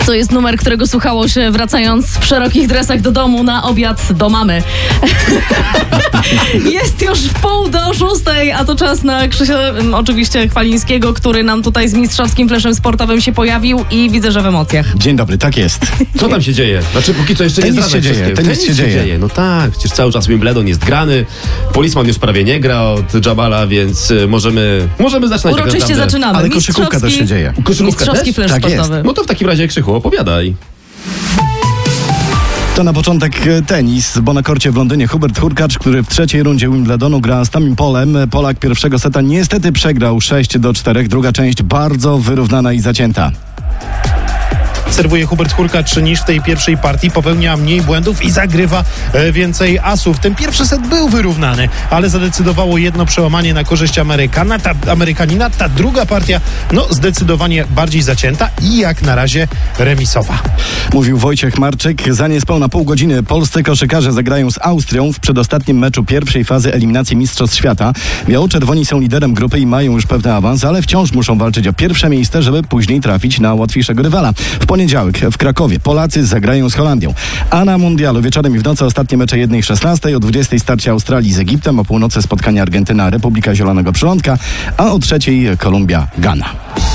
To jest numer, którego słuchało się wracając w szerokich dresach do domu na obiad do mamy. Jest już 5:30, a to czas na Krzysia oczywiście Chwalińskiego, który nam tutaj z mistrzowskim fleszem sportowym się pojawił i widzę, że w emocjach. Dzień dobry, tak jest. Co tam się dzieje? Znaczy póki co jeszcze nie zdradzę wszystkiego. Tenis się dzieje. No tak, przecież cały czas Wimbledon jest grany. Polisman już prawie nie gra od Jabala, więc możemy zaczynać. Uroczyście zaczynamy. Ale koszykówka też się dzieje. Mistrzowski flesz Tak sportowy. jest. No to w takim razie, Krzychu, opowiadaj. To na początek tenis, bo na korcie w Londynie Hubert Hurkacz, który w trzeciej rundzie Wimbledonu gra z Tomim Polem. Polak pierwszego seta niestety przegrał 6-4. Druga część bardzo wyrównana i zacięta. Serwuje Hubert Hurkacz niż w tej pierwszej partii, popełnia mniej błędów i zagrywa więcej asów. Ten pierwszy set był wyrównany, ale zadecydowało jedno przełamanie na korzyść Amerykanina. Ta druga partia, zdecydowanie bardziej zacięta i jak na razie remisowa. Mówił Wojciech Marczyk. Za niespełna pół godziny polscy koszykarze zagrają z Austrią w przedostatnim meczu pierwszej fazy eliminacji Mistrzostw Świata. Biało-czerwoni są liderem grupy i mają już pewny awans, ale wciąż muszą walczyć o pierwsze miejsce, żeby później trafić na łatwiejszego rywala. W poniedziałek w Krakowie Polacy zagrają z Holandią. A na mundialu wieczorem i w nocy ostatnie mecze 1:16, o 20:00 starcie Australii z Egiptem, o północy spotkanie Argentyna, Republika Zielonego Przylądka, a o 3:00 Kolumbia, Gana.